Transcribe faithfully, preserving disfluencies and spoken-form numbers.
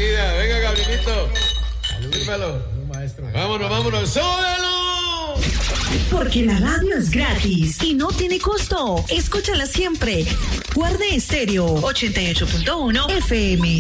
Felicidad. Venga, Gabrielito. Fírmalo. Vámonos, vámonos. ¡Súbelo! Porque la radio es gratis y no tiene costo. Escúchala siempre. Guarde Estéreo ochenta y ocho punto uno F M.